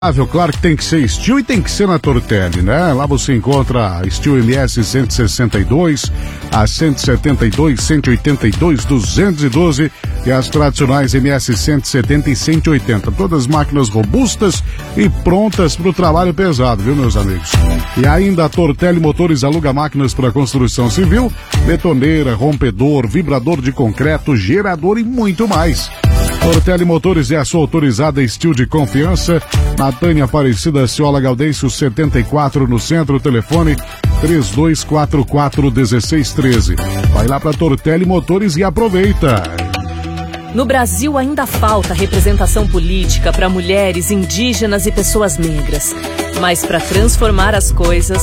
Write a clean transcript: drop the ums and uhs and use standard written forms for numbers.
Claro que tem que ser Steel e tem que ser na Tortelli, né? Lá você encontra a Steel MS 162, a 172, 182, 212 e as tradicionais MS 170 e 180. Todas máquinas robustas e prontas para o trabalho pesado, viu, meus amigos? E ainda a Tortelli Motores aluga máquinas para construção civil, betoneira, rompedor, vibrador de concreto, gerador e muito mais. Tortelli Motores é a sua autorizada Steel de confiança. Na Tânia Aparecida Ciola Gaudêncio 74 no centro, telefone 3244-1613. Vai lá para Tortelli Motores e aproveita. No Brasil ainda falta representação política para mulheres, indígenas e pessoas negras. Mas para transformar as coisas,